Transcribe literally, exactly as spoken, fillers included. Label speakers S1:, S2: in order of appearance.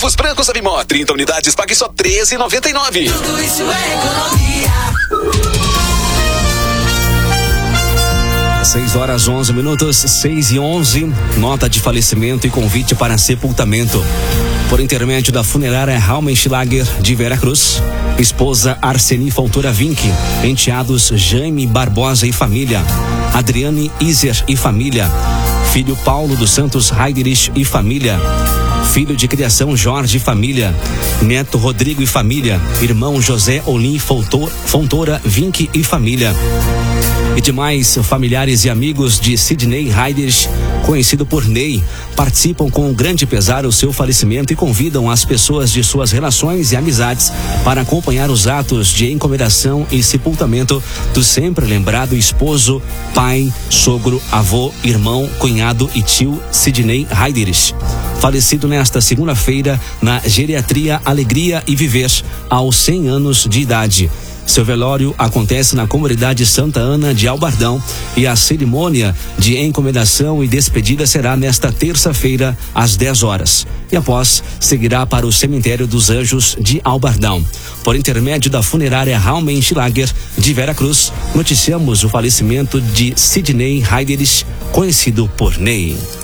S1: Os brancos Abimó, trinta unidades, pague só treze reais e noventa e nove centavos.
S2: Tudo isso é economia.
S3: seis horas onze minutos, seis e onze. Nota de falecimento e convite para sepultamento. Por intermédio da funerária Raumenschlager de Veracruz, esposa Arseni Fontoura Vinck, enteados Jaime Barbosa e família, Adriane Iser e família, filho Paulo dos Santos Heiderich e família, filho de criação Jorge e família, neto Rodrigo e família, irmão José Olim Fontoura Vinck e família. E demais familiares e amigos de Sidney Heiderich, conhecido por Ney, participam com grande pesar o seu falecimento e convidam as pessoas de suas relações e amizades para acompanhar os atos de encomendação e sepultamento do sempre lembrado esposo, pai, sogro, avô, irmão, cunhado e tio Sidney Heiderich, falecido nesta segunda-feira na Geriatria Alegria e Viver, aos cem anos de idade. Seu velório acontece na comunidade Santa Ana de Albardão e a cerimônia de encomendação e despedida será nesta terça-feira às dez horas. E após, seguirá para o cemitério dos Anjos de Albardão. Por intermédio da funerária Raumenschlager de Veracruz, noticiamos o falecimento de Sidney Heiderich, conhecido por Ney.